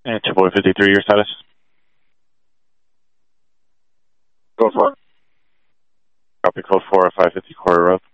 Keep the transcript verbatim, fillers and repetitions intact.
And two boy fifty-three, your status? Go for it. Copy code four at five fifty Quarry Road.